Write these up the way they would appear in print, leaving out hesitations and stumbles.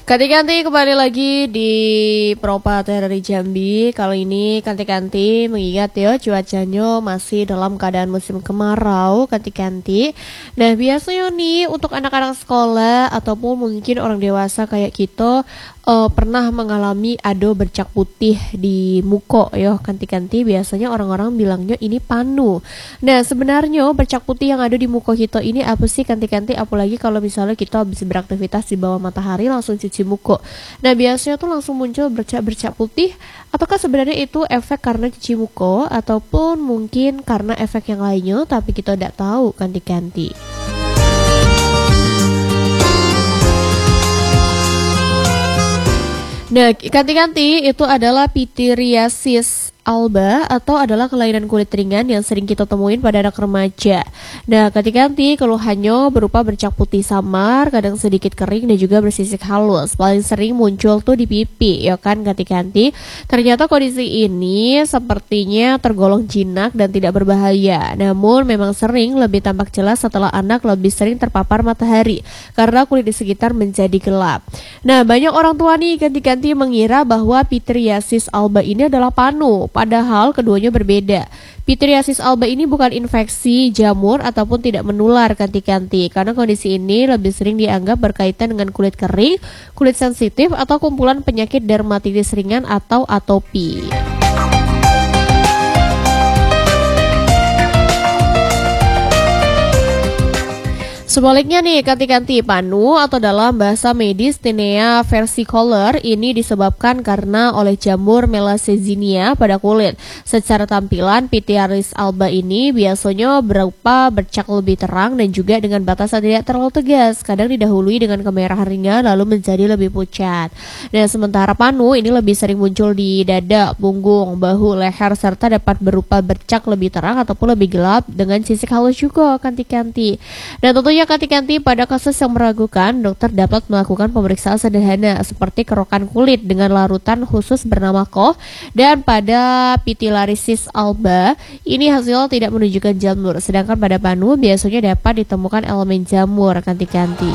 Kanti-kanti kembali lagi di Propater dari Jambi. Kali ini kanti-kanti mengingat ya cuacanya masih dalam keadaan musim kemarau kanti-kanti. Nah biasanya nih untuk anak-anak sekolah ataupun mungkin orang dewasa kayak kita pernah mengalami ado bercak putih di muka ya kanti-kanti. Biasanya orang-orang bilangnya ini panu. Nah sebenarnya bercak putih yang ada di muka kita ini apa sih kanti-kanti? Apalagi kalau misalnya kita habis beraktivitas di bawah matahari langsung cuci muka. Nah biasanya tuh langsung muncul bercak-bercak putih. Ataukah sebenarnya itu efek karena cuci muka ataupun mungkin karena efek yang lainnya tapi kita tidak tahu kanti-kanti. Nah, kanti-kanti itu adalah pityriasis alba atau adalah kelainan kulit ringan yang sering kita temuin pada anak remaja. Nah, kanti-kanti keluhannya berupa bercak putih samar, kadang sedikit kering dan juga bersisik halus. Paling sering muncul tuh di pipi, ya kan kanti-kanti. Ternyata kondisi ini sepertinya tergolong jinak dan tidak berbahaya. Namun memang sering lebih tampak jelas setelah anak lebih sering terpapar matahari karena kulit di sekitar menjadi gelap. Nah, banyak orang tua nih kanti-kanti mengira bahwa pityriasis alba ini adalah panu. Padahal keduanya berbeda. Pityriasis alba ini bukan infeksi jamur ataupun tidak menular kanti-kanti. Karena kondisi ini lebih sering dianggap berkaitan dengan kulit kering, kulit sensitif, atau kumpulan penyakit dermatitis ringan atau atopi. Sebaliknya nih, kanti-kanti panu atau dalam bahasa medis tinea versicolor ini disebabkan karena oleh jamur Melasthenia pada kulit. Secara tampilan, pityriasis alba ini biasanya berupa bercak lebih terang dan juga dengan batasan tidak terlalu tegas. Kadang didahului dengan kemerahan ringan lalu menjadi lebih pucat. Dan sementara panu ini lebih sering muncul di dada, punggung, bahu, leher serta dapat berupa bercak lebih terang ataupun lebih gelap dengan sisik halus juga kanti-kanti. Dan tentunya kanti-kanti pada kasus yang meragukan, dokter dapat melakukan pemeriksaan sederhana seperti kerokan kulit dengan larutan khusus bernama koh, dan pada pityriasis alba ini hasil tidak menunjukkan jamur, sedangkan pada panu biasanya dapat ditemukan elemen jamur kanti-kanti.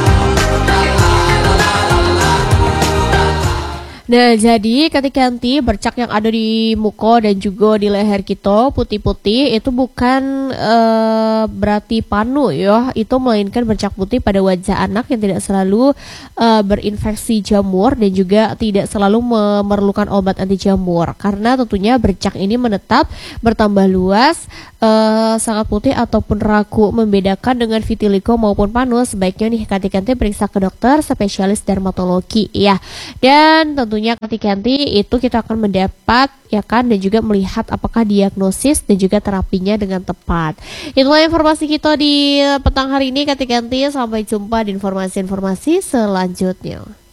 Nah, jadi kanti-kanti bercak yang ada di muka dan juga di leher kita putih-putih itu bukan berarti panu ya, itu melainkan bercak putih pada wajah anak yang tidak selalu berinfeksi jamur dan juga tidak selalu memerlukan obat anti jamur. Karena tentunya bercak ini menetap, bertambah luas, sangat putih ataupun ragu. Membedakan dengan vitiligo maupun panu, sebaiknya nih kanti-kanti periksa ke dokter spesialis dermatologi ya. Dan tentunya kanti-kanti itu kita akan mendapat ya kan, dan juga melihat apakah diagnosis dan juga terapinya dengan tepat. Itulah informasi kita di petang hari ini kanti-kanti. Sampai jumpa di informasi-informasi selanjutnya.